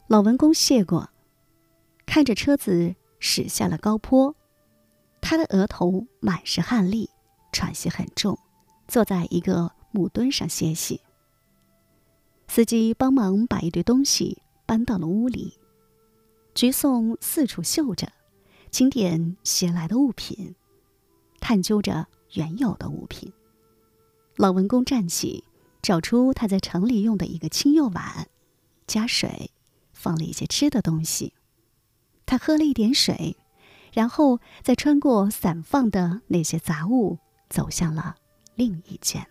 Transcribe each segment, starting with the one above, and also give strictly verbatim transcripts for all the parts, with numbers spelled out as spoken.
老文公谢过，看着车子驶下了高坡，他的额头满是汗粒，喘息很重，坐在一个木墩上歇息。司机帮忙把一堆东西搬到了屋里，菊颂四处嗅着，清点携来的物品，探究着原有的物品。老文公站起，找出他在城里用的一个青釉碗，加水，放了一些吃的东西。他喝了一点水，然后再穿过散放的那些杂物，走向了另一间。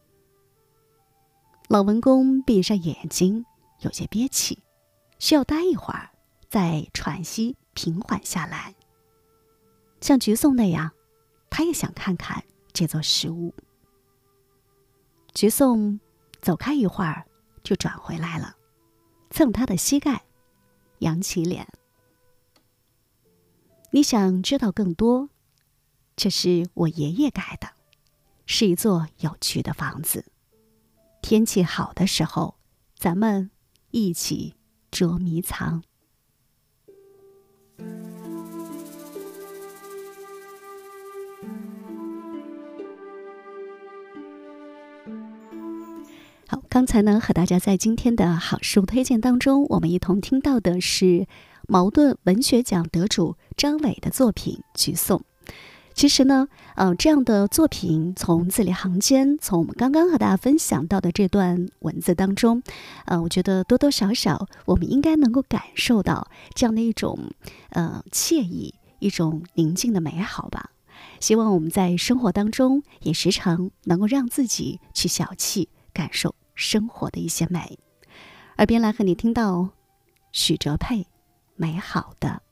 老文公闭上眼睛，有些憋气，需要待一会儿，再喘息平缓下来。像菊颂那样，他也想看看这座石屋。菊颂走开一会儿，就转回来了，蹭他的膝盖，扬起脸。你想知道更多？这是我爷爷盖的，是一座有趣的房子。天气好的时候，咱们一起捉迷藏。好，刚才呢和大家在今天的好书推荐当中，我们一同听到的是茅盾文学奖得主张伟的作品《菊颂》。其实呢，呃，这样的作品从字里行间，从我们刚刚和大家分享到的这段文字当中，呃，我觉得多多少少我们应该能够感受到这样的一种呃惬意，一种宁静的美好吧。希望我们在生活当中也时常能够让自己去小憩，感受生活的一些美。耳边来和你听到许哲佩美好的